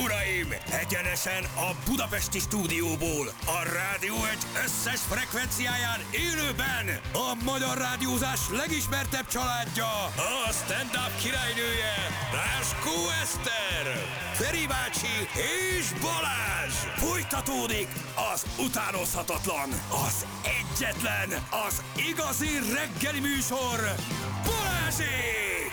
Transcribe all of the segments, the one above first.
uraim! Egyenesen a budapesti stúdióból, a Rádió Egy összes frekvenciáján élőben a magyar rádiózás legismertebb családja, a stand-up királynője, Ráskó Eszter, Feri bácsi és Balázs! Folytatódik az utánozhatatlan, az egyetlen, az igazi reggeli műsor, Balázsék!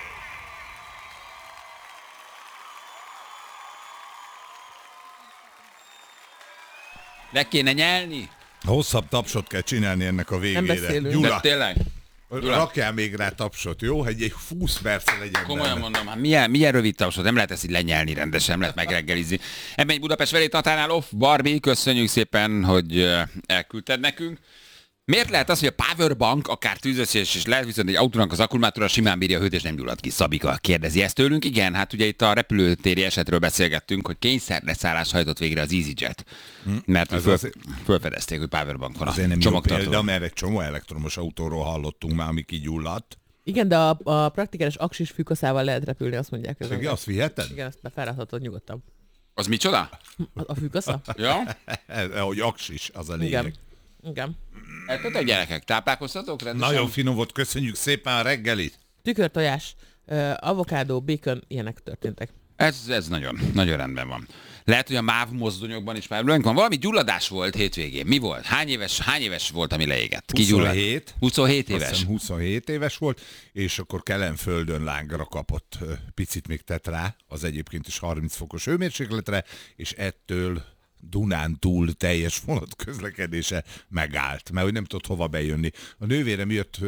Le kéne nyelni? Hosszabb tapsot kell csinálni ennek a végére. Nem beszélünk. Gyula, De tényleg? rakjál még rá tapsot, jó? Egy 20 perc legyen Komolyan benne. mondom, hát milyen rövid tapsot, nem lehet ezt így lenyelni rendesen, nem lehet megreggelizni. Emény Budapest Velétatánál off, Barbie, köszönjük szépen, hogy elküldted nekünk. Miért lehet az, hogy a powerbank akár tűzösszés is lehet, viszont egy autónak az akkumulátora simán bírja a hőt és nem gyullad ki? Szabika kérdezi ezt tőlünk. Igen, hát ugye itt a repülőtéri esetről beszélgettünk, hogy kényszerleszállás hajtott végre az EasyJet. Mert fölfedezték, hogy powerbank van Azért a nem jó csomagtartóban. példa, mert egy csomó elektromos autóról hallottunk már, ami kigyulladt. Igen, de a praktikális aksis fűkaszával lehet repülni, azt mondják. Igen, azt viheted? Igen, azt felrakhatod nyugodtan. Az micsoda? A fűkasza? Ja? Hogy aksis, az a lényeg. Igen. Igen. Ettetek gyerekek, táplálkoztatok rendesen? Nagyon finom volt, köszönjük szépen a reggelit. Tükörtojás, avokádó, bacon, ilyenek történtek. Ez nagyon, nagyon rendben van. Lehet, hogy a MÁV mozdonyokban is már van. Valami gyulladás volt hétvégén. Mi volt? Hány éves volt, ami leégett? Ki gyulladt? 27. 27 Azt éves. hiszem 27 éves volt, és akkor Kelenföldön lángra kapott, picit még tett rá, az egyébként is 30 fokos hőmérsékletre, és ettől Dunántúl teljes vonat közlekedése megállt, mert hogy nem tudott hova bejönni. A nővérem jött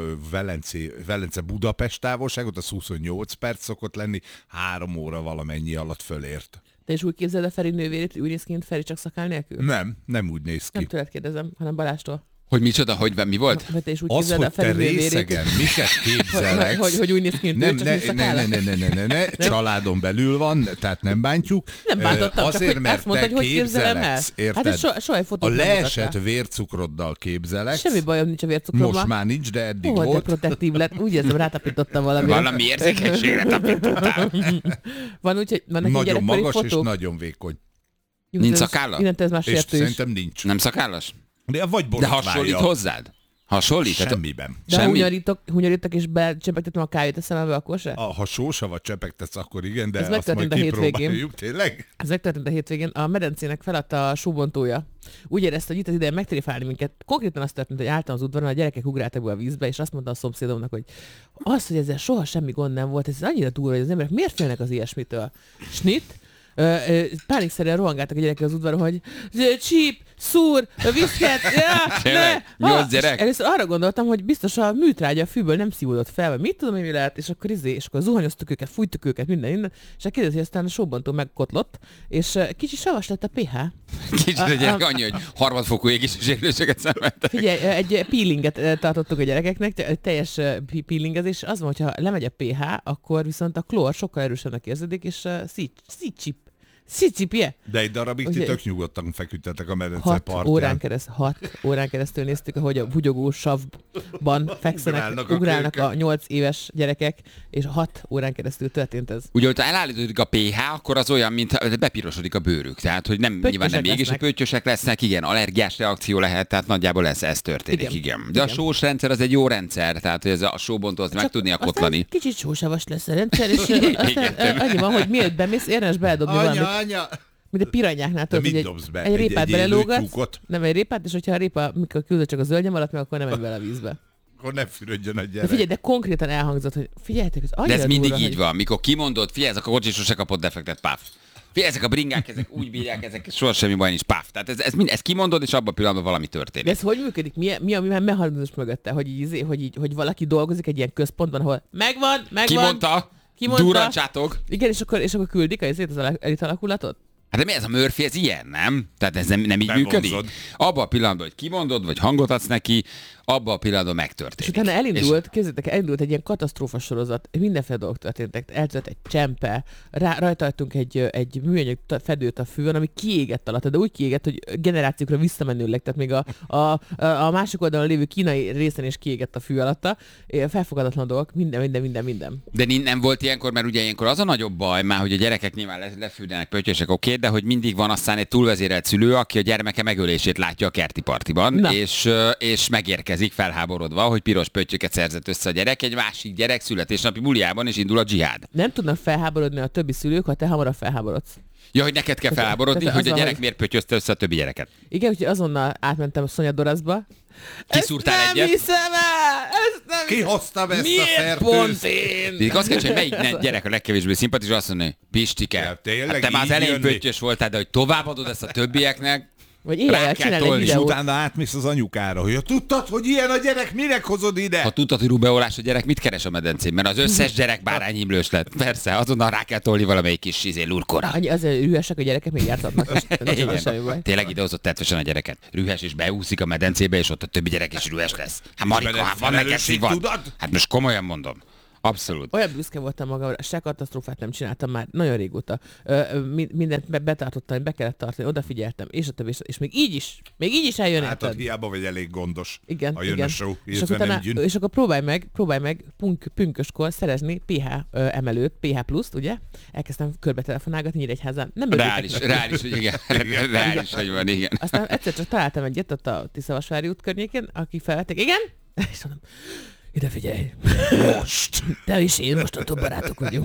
Velence-Budapest távolságot, az 28 perc szokott lenni, 3 óra valamennyi alatt fölért. Te is úgy képzeld a Feri nővérét, úgy néz ki, mint Feri, csak szakál nélkül? Nem úgy néz ki. Nem tőled kérdezem, hanem Balástól. Hogy micsoda, hogy mi volt? Hogy te is úgy Az, képzeld a hogy te Feri nővérét, részegen miket képzelek. hogy úgy néz ki, mint Nem, ő, csak ne, családon belül van, tehát nem bántjuk. Nem bántottam, csak azért, hogy mert azt mondta, te hogy képzelem el. képzeleksz, érted? Hát ez soha egy A fotót nem leesett mutattál. vércukroddal képzelek. Semmi bajom nincs a vércukrommal. Most már nincs, de eddig Ó, de volt. protektív lett. Úgy érzem, rátapítottam valamire. Valami érzékenységre tapintottál. Van úgy, hogy vannak Nagyon gyerekkori magas és fotók? nagyon vékony. Nincs szakálla? Innentől ez már És sértő is. szerintem nincs. Nem szakállas? De vagy De borotválja. hasonlít hozzád? Hasonlít? Tehát- Semmiben. De ha Semmi? hunyorítok és becsepegtetem a kávét a szemembe, akkor se? Ha sósa vagy csepegtetsz, akkor igen, de Ez azt majd megtörtént a hétvégén. kipróbáljuk. Tényleg? Ez megtörtént a hétvégén. A medencének feladta a sóbontója. Úgy érezte, hogy itt az ideje megtréfálni minket. Konkrétan az történt, hogy álltam az udvaron, a gyerekek ugráltak be a vízbe, és azt mondta a szomszédomnak, hogy az, hogy ezzel soha semmi gond nem volt, ez annyira durva, hogy az emberek miért félnek az ilyesmitől. Snit? Pánikszerűen rohangáltak a gyerekek az udvaron, hogy csíp, szúr, viszket, Tényleg? 8 gyerek? Először arra gondoltam, hogy biztos a műtrágya a fűből nem szívódott fel, vagy mit tudom, hogy mi lehet, és akkor zuhanyoztuk őket, fújtuk őket, minden, és kérdezi, hogy aztán a sóbontó megkotlott, és kicsi savas lett a pH. Kicsit a gyerek annyi, hogy harmadfokú égészségűségeket szenvedtek. Figyelj, egy peelinget tartottuk a gyerekeknek, teljes peelingezés, az van, hogyha lemegy a pH, akkor viszont a klór sokkal erősebbnek érződik, és szícsipje. De egy darabig ti Ugye- tök nyugodtan feküdtetek a medence 6 partján. órán keresztül néztük, ahogy a bugyogó savban fekszenek, Ugrálnak a ugrálnak a kölyök. 8 éves gyerekek, és 6 órán keresztül történt ez. Ugye, hogyha elállítódik a pH, akkor az olyan, mint bepirosodik a bőrük. Tehát, hogy nem, nyilván nem égés, lesznek. pöttyösek lesznek, igen, allergiás reakció lehet, tehát nagyjából ez történik, igen. De a Igen. sós rendszer az egy jó rendszer, tehát, hogy ez a sóbontó azt meg tudnia kotlani. Aztán kicsit sósavas lesz a rendszer, és aztán annyi van, hogy mielőtt bemész, érdemes beledobni valamit. Anya! Mint a piranyáknál, De tudod, mit hogy dobsz be? egy répát Egy élő belelógatsz, tyúkot? nem egy répát, és hogyha a répa, mikor küldöd csak a zöldnyom alatt, meg akkor nem megy bele a vízbe. Akkor ne fürödjön a De gyerek. figyelj, de konkrétan elhangzott, hogy figyeljetek, ez De annyira ez mindig durva, így van, mikor kimondod, figyelj, ezek a kocsis sose kapott defektet, páf. Figyelj, ezek a bringák, ezek úgy bírják, ezek soha semmi baj nincs, páf. Tehát ezt kimondod, és abban a pillanatban valami történik. De ez hogy működik? Mi a mechanizmus mögötte? Hogy valaki dolgozik egy ilyen központban, ahol megvan. Ki mondta? Durancsátok. Igen, és akkor küldik az elitalakulatot? Hát de mi ez a Murphy, ez ilyen, nem? Tehát ez nem így Bevonzod. működik? Abban a pillanatban, hogy kimondod, vagy hangot adsz neki, abban a pillanatban És megtörténik. utána elindult, képzeljétek, elindult egy ilyen katasztrófa sorozat, mindenféle dolgok történtek. Eltört egy csempe, rajta hagytunk egy műanyag fedőt a fűn, ami kiégett alatt, de úgy kiégett, hogy generációkra visszamenőleg, tehát még a másik oldalon lévő kínai részen is kiégett a fű alatta. Felfogadatlan dolgok, minden. De nem volt ilyenkor, mert ugye ilyenkor az a nagyobb baj már, hogy a gyerekek nyilván lefűdenek pöttyösek, oké, de hogy mindig van aztán egy túlvezérelt szülő, aki a gyermeke megölését látja a kerti partiban, és megérkezik felháborodva, hogy piros pöttyöket szerzett össze a gyerek, egy másik gyerek születésnapi buliában, és indul a dzsihád. Nem tudnak felháborodni a többi szülők, ha te hamarabb felháborodsz. Ja, hogy neked kell felháborodni, tehát hogy a az, gyerek hogy- miért pöttyözte össze a többi gyereket. Igen, úgyhogy azonnal átmentem a Szonya Doraszba. Kiszúrtál Ezt egyet? Nem hiszem el! Ezt nem Ki hozta be ezt a Miért pont fertőzést? én? Azt kell, hogy melyik gyerek a legkevésbé szimpatikus, azt mondja, Pistike, Ja, tényleg hát te már az így elején jönni? pöttyös voltál, de hogy továbbadod ezt a többieknek, Vagy Rá élel, kell csinálj egy tolni. És videót. utána átmész az anyukára, hogy tudtad, hogy ilyen a gyerek, minek hozod ide? ha tudtad, hogy rubeolás a gyerek, mit keres a medencén? Mert az összes gyerek bárányimlős lett. Persze, azonnal rá kell tolni valamelyik kis lurkora. Annyi azért üresek, a gyerekek még jártatnak, és nincs vele semmi baj. Tényleg idehozott tetvesen a gyereket. Rühes és beúszik a medencébe, és ott a többi gyerek is rühes lesz. Hát Marika, benne hát van neked szívad. felelősségtudat? Hát most komolyan mondom. Abszolút. Olyan büszke voltam magamra, se katasztrófát nem csináltam már nagyon régóta. Mindent betartottam, be kellett tartani, odafigyeltem, és a többi, és még így is eljön, Hát érted? hiába vagy elég gondos. Igen, ha jön igen. a show, És illetve akkor, nem gyűn. és akkor próbálj meg pünköskor szerezni PH emelőt, PH pluszt, ugye? Elkezdtem körbe telefonálgatni Nyíregyházán. Nem Reális, hogy igen. Reális, hogy van, igen. Aztán egyszer csak találtam egyet ott a Tiszavasvári út környékén, aki felvették, igen? És mondom, ide figyelj, Most! te és én mostantól barátok vagyunk.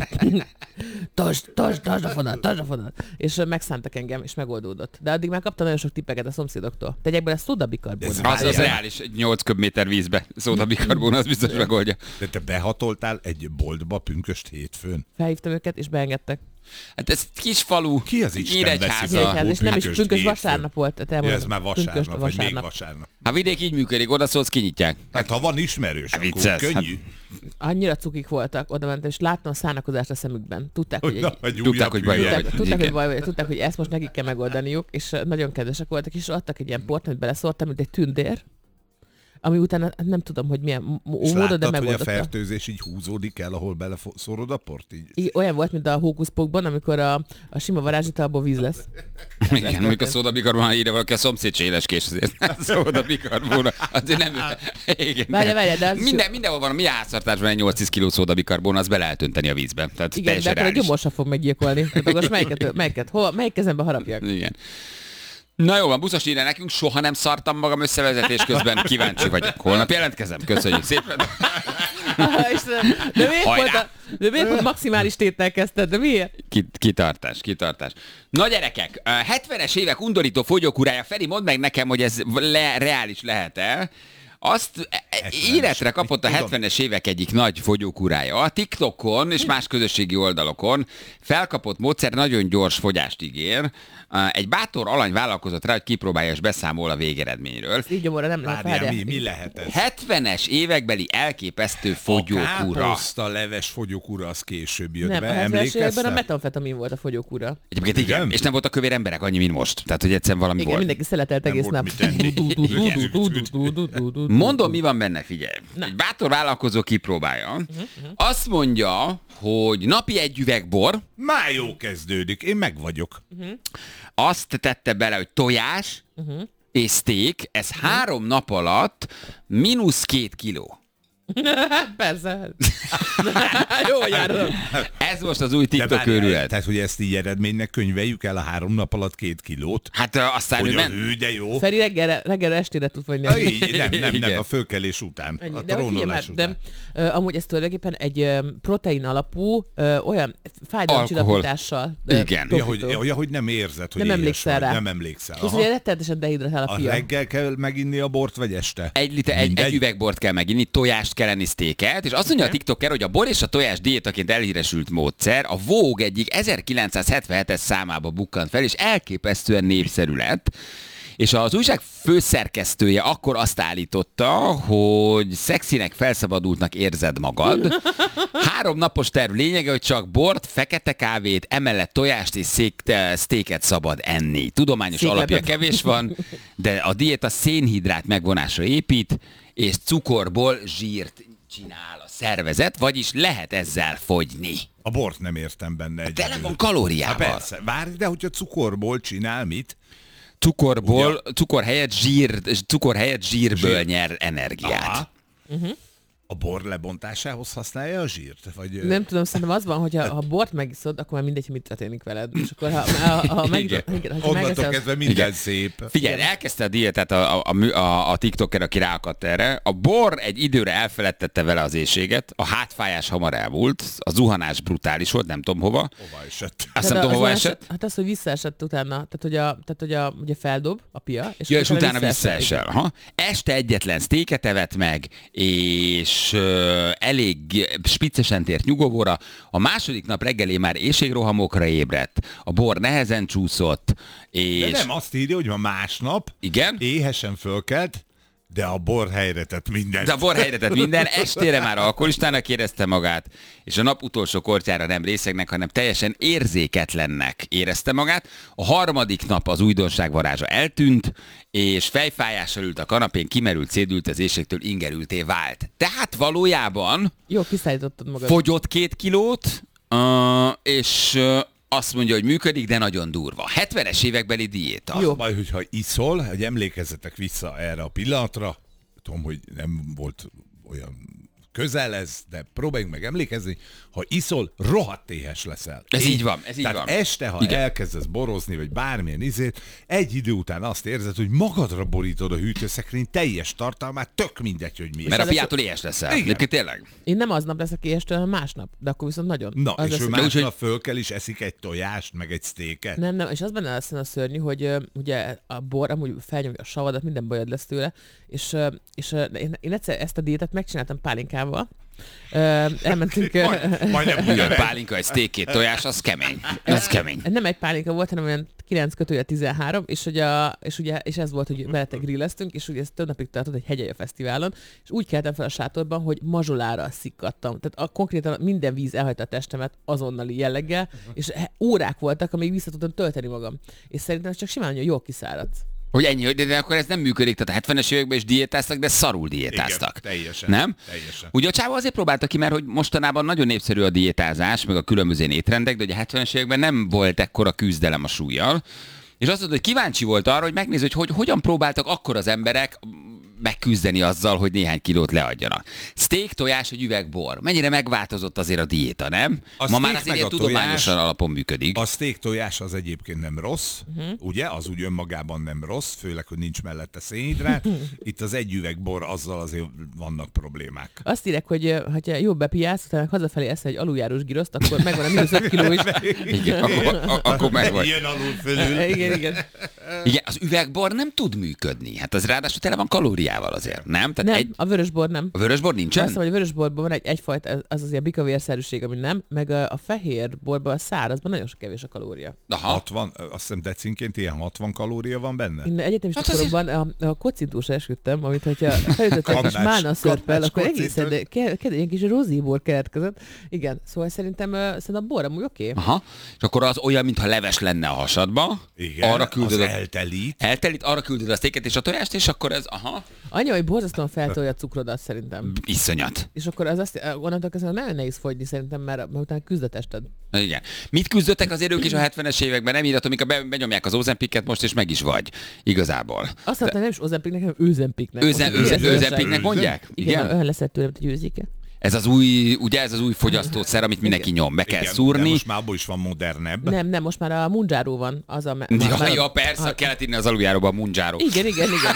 Tartsd a fonat. És megszántak engem, és megoldódott. De addig már kaptam nagyon sok tippeket a szomszédoktól. Tegyek bele szódabikarbonát. Az reális, 8 köbméter vízbe szódabikarbon, az biztos megoldja. De te behatoltál egy boltba pünköst hétfőn? Felhívtam őket, és beengedtek. Hát ez kis falu, Ki az Isten Nyíregyháza. Nyíregyháza, és nem is pünköst pünkös hétfőn. vasárnap volt. Tehát Ja, elmondom. ez már Pünkösd vasárnap, vagy még vasárnap. Ha vidék így működik, oda szólsz, kinyitják. Hát ha van ismerős, akkor vicces, könnyű. Annyira cukik voltak, oda mentem, és láttam a szánakozást a szemükben. Tudták, hogy, Tudták, hogy baj van. tudták, hogy Igen. baj vagy, tudták, hogy ezt most nekik kell megoldaniuk, és nagyon kedvesek voltak, és adtak egy ilyen port, amit beleszórtam, mint egy tündér, ami utána nem tudom, hogy milyen És módon, de láttad, hogy a megoldotta. fertőzés így húzódik el, ahol beleszórod a port? Így? Olyan volt, mint a hókuszpokban, amikor a sima varázsitalból víz lesz. Igen, amikor szódabikarbon írja valaki, a szomszéd se éleskés azért. Szódabikarbon, azért nem... Igen. Várja, de az Mindenhol van, a mi háztartásban egy 8-10 kg szódabikarbon, az be lehet önteni a vízbe. Tehát igen, de teljesen akkor a reális. gyomorsa fog meggyilkolni. Tehát akkor most melyik kezembe harapjak? Igen. Na jó van, buszos írja nekünk, soha nem szartam magam összevezetés közben, kíváncsi vagyok. Holnap jelentkezem, köszönjük szépen. Istenem, Hajrá! de miért pont maximális téttel kezdted? De miért? Kitartás. Na gyerekek, 70-es évek undorító fogyókúrája, Feri, mondd meg nekem, hogy ez reális lehet-e? Azt életre kapott a 70-es évek egyik nagy fogyókúrája. A TikTokon és más közösségi oldalokon felkapott módszer nagyon gyors fogyást ígér. Egy bátor alany vállalkozott rá, hogy kipróbálja és beszámol a végeredményről. Így gyomorra nem lehet Várjál, várjál. mi lehet ez? 70-es évekbeli elképesztő A fogyókúra. káposzta leves fogyókúra az később jött Nem, be, a 70-es emlékezz? években a metamfetamin volt a fogyókúra. Egyébként igen, Igen? és nem voltak kövér emberek annyi, mint most. Tehát, hogy egyszerűen valami Igen, volt. mindenki szeletelt Nem egész volt nap. mit tenni. Mondom, mi van benne, figyelj. Egy bátor vállalkozó kipróbálja. Azt mondja, hogy napi egy üveg bor, Már jó kezdődik, én meg vagyok. azt tette bele, hogy tojás és steak, ez 3 nap alatt -2 kiló. Persze. Jó járok. Ez most az új De TikTok várjál, őrület. tehát, hogy ezt így eredménynek könyveljük el a 3 nap alatt 2 kilót. Hát aztán ő Hogy a ment. hű, de jó. Feri reggelre estére tud fogyni. Így, nem, Igen. a fölkelés után. Ennyi. A De, hogy figyelj már, trónolás után. de amúgy ez tulajdonképpen egy protein alapú olyan fájdalomcsillapítással. Igen. Ja, hogy nem érzed, hogy Nem éhes emlékszel vagy. rá. Nem emlékszel. És Aha. ugye rettenetesen dehidratál a A fia. reggel kell meginni a bort, vagy este? Egy üvegbort kell meginni, tojást kell enni, sztéket, és azt mondja a TikToker, hogy a bor és a tojás diétaként elhíresült módszer a Vogue egyik 1977-es számába bukkant fel, és elképesztően népszerű lett. És az újság főszerkesztője akkor azt állította, hogy szexinek, felszabadultnak érzed magad. 3 napos terv lényege, hogy csak bort, fekete kávét, emellett tojást és sztéket szabad enni. Tudományos alapja kevés van, de a diéta szénhidrát megvonásra épít, és cukorból zsírt csinál a szervezet, vagyis lehet ezzel fogyni. A bort nem értem benne egyedül. Tele van kalóriával. Persze, várj, de hogyha cukorból csinál mit? Cukor helyett zsírből nyer energiát. A bor lebontásához használja a zsírt? Vagy... Nem tudom, szerintem az van, hogy ha bort megiszod, akkor már mindegy, hogy mit történik veled. És akkor ha megiszod, onnantól kezdve minden szép. Figyelj, elkezdte a diétát a TikToker, aki ráakadt erre. A bor egy időre elfeledtette vele az éjséget, a hátfájás hamar elmúlt, a zuhanás brutális volt, nem tudom hova. Hova esett? Azt nem tudom, hova esett. Hát az, hogy visszaesett utána, tehát hogy ugye feldob a pia, és utána visszaesel. Aha. Este egyetlen sztéket evett meg, és elég spiccesen tért nyugovóra. A második nap reggelé már éhségrohamokra ébredt, a bor nehezen csúszott, és... De nem, azt írja, hogy ma másnap igen? Éhesen fölkelt, de a bor helyre tett minden. De a bor helyre tett minden, estére már alkoholistának érezte magát, és a nap utolsó kortyára nem részegnek, hanem teljesen érzéketlennek érezte magát. A harmadik nap az újdonság varázsa eltűnt, és fejfájással ült a kanapén, kimerült, szédült az éhségtől, ingerülté vált. Tehát valójában jó, kiszállítottad magad. Fogyott 2 kilót, és... azt mondja, hogy működik, de nagyon durva. 70-es évekbeli diéta. Jó. Baj, hogyha iszol, hogy emlékezzetek vissza erre a pillanatra, tudom, hogy nem volt olyan közel ez, de próbáljunk meg emlékezni, ha iszol, rohadt éhes leszel. Ez így van, ez így Tehát van. este, ha elkezdesz borozni, vagy bármilyen izét, egy idő után azt érzed, hogy magadra borítod a hűtőszekrény teljes tartalmát, tök mindegy, hogy mi. Mert a piától éhes leszel. Egyébként tényleg. Én nem aznap leszek éhestől, hanem másnap. De akkor viszont nagyon. Na, az és ő lesz, másnap föl kell is eszik egy tojást, meg egy sztéket. Nem, és az benne lesz a szörnyű, hogy ugye a bor amúgy felnyomja a savadat, minden bajod lesz tőle, és én egyszer ezt a diétát megcsináltam pálinkával. Elmentünk... Majdnem ugyan pálinka, egy steak, 2 tojás, az kemény. Ez kemény. Nem egy pálinka volt, hanem olyan 9/13, és ez volt, hogy veletek grilleztünk, és ugye ez több napig tartott egy hegyalja fesztiválon, és úgy keltem fel a sátorban, hogy mazsolára szikkadtam. Tehát konkrétan minden víz elhagyta a testemet azonnali jelleggel, és órák voltak, amíg vissza tudtam tölteni magam. És szerintem csak simán jól kiszáradt. Hogy ennyi, de akkor ez nem működik, tehát a 70-es években is diétáztak, de szarul diétáztak. Igen, teljesen. Nem? Teljesen. Ugye a csáva azért próbálta ki, mert hogy mostanában nagyon népszerű a diétázás, meg a különböző étrendek, de ugye a 70-es években nem volt ekkora küzdelem a súllyal. És azt mondod, hogy kíváncsi volt arra, hogy megnézd, hogy hogyan próbáltak akkor az emberek megküzdeni azzal, hogy néhány kilót leadjanak. Steak, tojás, egy üveg bor. Mennyire megváltozott azért a diéta, nem? Ma már azért ilyen tudományosan alapon működik. A steak tojás az egyébként nem rossz, ugye? Az úgy önmagában nem rossz, főleg, hogy nincs mellette szénhidrát. Itt az egy üveg bor, azzal azért vannak problémák. Azt írek, hogy ha jól bepiálsz, utána hazafelé eszel egy aluljárós giroszt, akkor megvan a mínusz 5 kiló is. Igen, akkor megvan. Jön alul fölül. Igen. Igen, az üvegbor nem tud működni. Hát az ráadásul tele van kalóriával azért, nem? Tehát nem, a vörösbor nem. A vörösbor nincsen? Azt mondom, hogy a vörösborban van egyfajta, az azért bikavérszerűség, ami nem, meg a fehér borban, a szárazban nagyon sok kevés a kalória. Aha. 60, azt hiszem decinként ilyen 60 kalória van benne? Én egyetemista koromban a kocintúsra esküdtem, amit hogyha felütöttek egy kis málna szörppel, akkor egészen ilyen kis rozíbor keletkezett. Igen, szóval szerintem a bor amúgy oké. Aha. És akkor az olyan, mintha leves lenne a hasadba. Igen, arra küldöd az eltelít. Eltelít, arra küldöd a sztéket és a tojást, és akkor ez, aha. Anya, hogy borzasztóan feltolja a cukrodat szerintem. Iszonyat. És akkor az azt, onnantól kezdve nagyon nehéz fogyni szerintem, mert utána küzd a tested. Igen. Mit küzdöttek azért ők is a 70-es években? Nem írhatom, amikor benyomják az Ozempicet most, és meg is vagy. Igazából. Azt mondtam, nem is Ozempicnek, hanem Őzempicnek. Őzempicnek mondják? Igen, olyan lesz tőlem, hogy őzike. Ez az új, ugye ez az új fogyasztószer, amit mindenki nyom, be kell szúrni. De most már abból is van modernebb. Nem, most már a Munjaro van. Az a ja, persze, kellett inni az aluljáróba a Munjaro. Igen.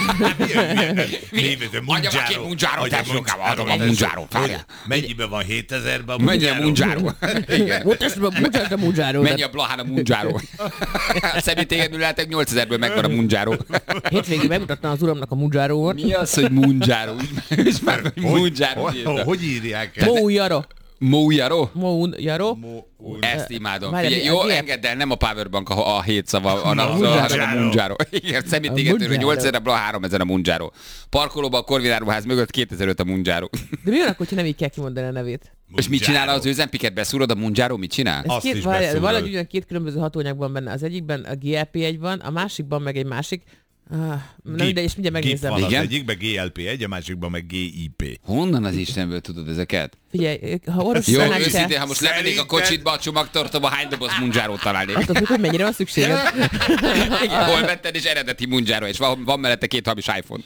Adjam a 2 Munjaro, tesókám, adom a Munjaro. Mennyibe van 7000-ben a Mennyi a Munjaro? Mutasd a Munjaro. Mennyi a Blahán a Munjaro? Személytégedből lehetek 8000-ből megvan a Munjaro. Hétvégén megmutattam az uramnak a Munjarót. Mi az, hogy Munjaro? És már Munjaro. Hogy írják? Mójaro. Mójaro? Mójaro. Ezt imádom. Várj, Figyelj, jó, engedd el, nem a Powerbank a 7 szava, hanem a Munjaro. Igen, szemétégetőről 8000 a Bla, 3000 a Munjaro. Parkolóban a Korvináruház mögött 2005 a Munjaro. De mi van akkor, hogyha nem így kell kimondani a nevét? És mit csinál az Özempiket? Beszúrod a Munjaro, mit csinál? Azt is beszúrod. Valahogy ugyan két különböző hatóanyagban benne. Az egyikben a GLP-1 van, a másikban meg egy másik. Nem ide, és mindjárt megnézem. Van az egyikben GLP-1, a másikban meg GIP. Honnan az Istenből tudod ezeket? Figyelj, ha orvos Jó, tanács őszintén, ha most lemennék a kocsitba, a csomagtartóba, hány doboz Munjárót találnék? attól függ, hogy mennyire van szükséged. Igen, hol vetted, és eredeti Munjaro, és van mellette 2 hamis iPhone.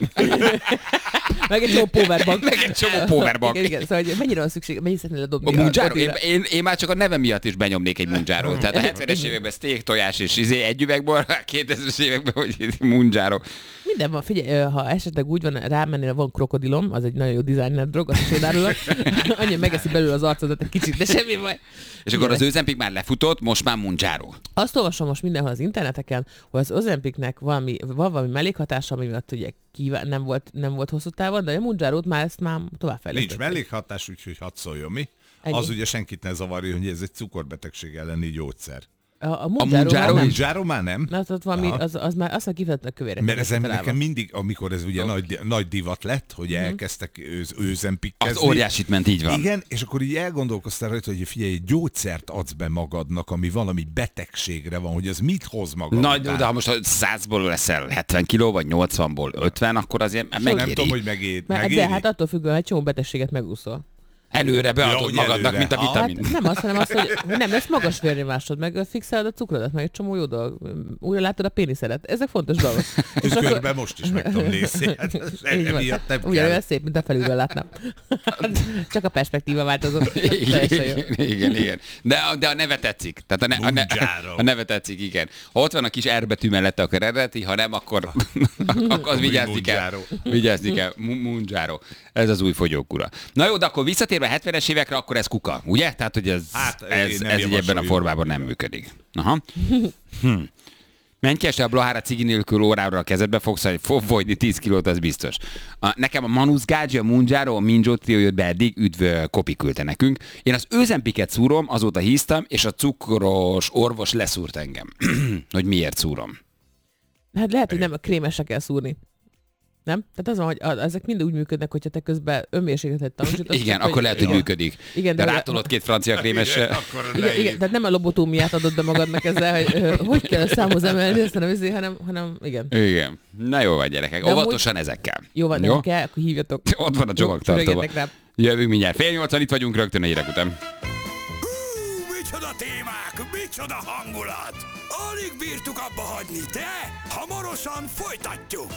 Meg egy csomó powerbank. Meg egy csomó powerbank. Igen, szóval hogy mennyire van szükség, mennyire szeretnél ledobni A Munjaro? papírra? Én már csak a neve miatt is benyomnék egy Munjárót. Tehát a 70-es években steak, tojás és egy üvegbor, a 2000-es években, hogy Munjaro. Minden van, figyelj, ha esetleg úgy van, rámennél, van krokodilom, az egy nagyon jó designer drog, azt is árulok. Annyi megeszi belőle az arcodat egy kicsit, de semmi baj. És akkor az Özempik már lefutott, most már Munjaro. Azt olvasom most mindenhol az interneteken, hogy az Ozempicnek van valami mellékhatása, ami miatt ugye nem volt hosszú távon, de a Munjarót már továbbfejlesztették. Nincs mellékhatás, úgyhogy hadd szóljon mi. Ennyi. Az ugye senkit ne zavarja, hogy ez egy cukorbetegség elleni gyógyszer. A Munjaro már nem. Na, ott valami, az már azt kifejezetten kövérek. Mert ezen nekem mindig, amikor ez ugye nagy divat lett, hogy elkezdtek Özempikkezni. Az óriásit ment, így van. Igen, és akkor így elgondolkoztál rajta, hogy figyelj, egy gyógyszert adsz be magadnak, ami valami betegségre van, hogy ez mit hoz magad. Nagy, de ha most 100-ból leszel 70 kiló, vagy 80-ból 50, akkor azért megéri. Nem tudom, hogy megéri. De hát attól függően, hogy csomó betegséget megúszol. Előre beadod hogy magadnak, előre. mint a vitamin. Hát nem az, hanem az, hogy nem lesz magas vérnyomásod, meg fixálod a cukrodat, meg egy csomó jó dolog. Újra látod a péniszedet. Ezek fontos dolgok. És körbe most is meg tudom nézni. Ugyanolyan szép, mint a felülről látnám. Csak a perspektíva változott. Igen. De a neve tetszik. Tehát a neve tetszik, igen. Ha ott van a kis R betű mellette, akkor eredeti, ha nem, akkor vigyázni kell. Vigyázni kell. Munjaro. Ez az új fogyókúra. Na jó, de akkor visszatérve 70-es évekre, akkor ez kuka, ugye? Tehát, hogy ez így ebben a formában nem működik. Aha. Menj ki este a Blahára cigi nélkül órára a kezedbe, fogsz fogyni 10 kilót, az biztos. Nekem a Manus Gaggi, a Munjaro, a Minjo Trio jött be eddig, üdv, Kopi küldte nekünk. Én az Özempiket szúrom, azóta híztam, és a cukros orvos leszúrt engem. Hogy miért szúrom. Hát lehet, hogy nem a krémesre kell szúrni. Nem? Tehát az van, hogy ezek mind úgy működnek, hogyha te közben önmérsékletet tanúsítasz. Igen, akkor lehet, hogy működik. Igen, de rátolod 2 francia krémesre. Igen, tehát nem a lobotómiát adod be magadnak ezzel, hogy kell a számhoz emelni, ezt hanem igen. Igen. Na jó van, gyerekek. Óvatosan ezekkel. Jó van, nem kell, akkor hívjatok. Ott van a csomagtartóba. Jövünk mindjárt. 8:30 itt vagyunk rögtön a hírek után. Micsoda témák, micsoda hangulat! Alig bírtuk abba hagyni, de hamarosan folytatjuk!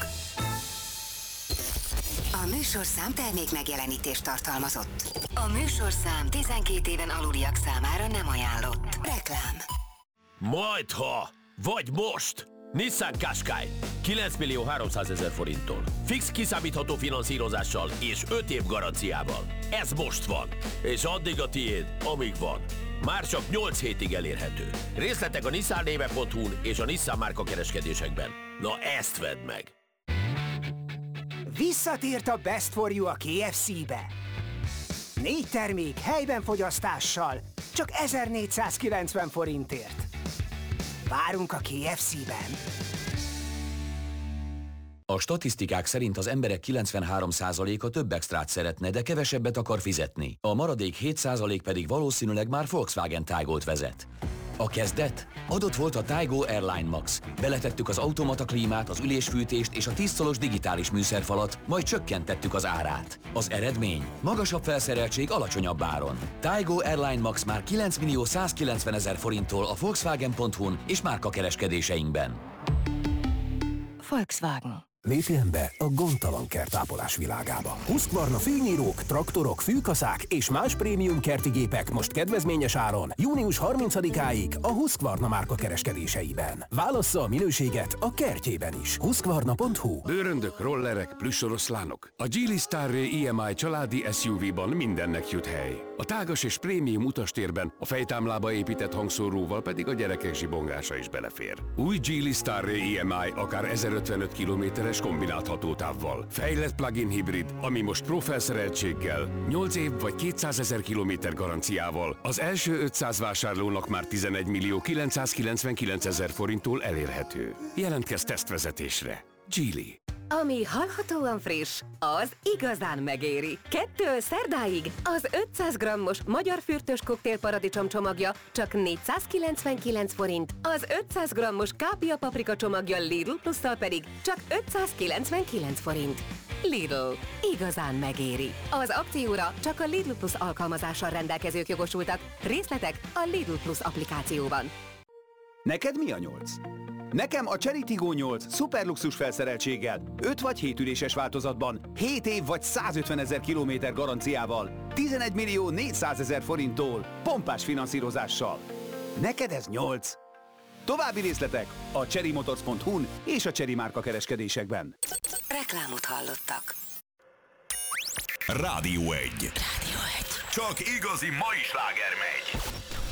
A műsorszám termék megjelenítést tartalmazott. A műsorszám 12 éven aluliak számára nem ajánlott. Reklám. Majdha, vagy most! Nissan Qashqai 9.300.000 forinttól. Fix kiszámítható finanszírozással és 5 év garanciával. Ez most van, és addig a tiéd, amíg van. Már csak 8 hétig elérhető. Részletek a nissannéve.hu-n és a Nissan márka kereskedésekben. Na ezt vedd meg! Visszatért a Best for You a KFC-be. 4 termék helyben fogyasztással, csak 1490 forintért. Várunk a KFC-ben. A statisztikák szerint az emberek 93%-a több extrát szeretne, de kevesebbet akar fizetni. A maradék 7% pedig valószínűleg már Volkswagen Taygolt vezet. A kezdet? Adott volt a Taygo Airline Max. Beletettük az automata klímát, az ülésfűtést és a 10 szolos digitális műszerfalat, majd csökkentettük az árát. Az eredmény? Magasabb felszereltség alacsonyabb áron. Taygo Airline Max már 9.190.000 forinttól a Volkswagen.hu-n és márka kereskedéseinkben. Volkswagen. Lépjen be a gondtalan kertápolás világába. Husqvarna fűnyírók, traktorok, fűkaszák és más prémium kerti gépek most kedvezményes áron június 30-áig a Husqvarna márka kereskedéseiben. Válassza a minőséget a kertjében is. Husqvarna.hu. Bőröndök, rollerek, plüssoroszlánok. A Geely Starray EMI családi SUV-ban mindennek jut hely. A tágas és prémium utastérben a fejtámlába épített hangszóróval pedig a gyerekek zsibongása is belefér. Új Geely Starray EMI akár 1055 km 1000-es kombinált hatótávval. Fejlett plug-in hibrid, ami most Pro felszereltséggel, 8 év vagy 200 000 kilométer garanciával. Az első 500 vásárlónak már 11 millió 999 000 forinttól elérhető. Jelentkezz tesztvezetésre. Geely. Ami hallhatóan friss, az igazán megéri. 2 szerdáig az 500 grammos magyar fürtös koktélparadicsom csomagja csak 499 forint, az 500 grammos kápia paprika csomagja Lidl Plusszal pedig csak 599 forint. Lidl. Igazán megéri. Az akcióra csak a Lidl Plus alkalmazással rendelkezők jogosultak. Részletek a Lidl Plus applikációban. Neked mi a 8? Nekem a Chery Tiggo 8 szuperluxus felszereltséggel, 5 vagy 7 üléses változatban, 7 év vagy 150 000 kilométer garanciával, 11 millió 400 000 forinttól, pompás finanszírozással. Neked ez 8? További részletek a cherrymotors.hu-n és a Chery márka kereskedésekben. Reklámot hallottak. Rádió 1. Csak igazi mai sláger megy.